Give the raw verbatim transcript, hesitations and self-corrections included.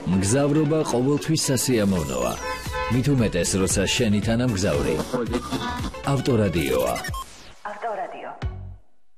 მგზავრობა ყოველთვის სასიამოვნოა. მით უმეტეს, როცა შენი თანამგზავრი ავტორადიოა.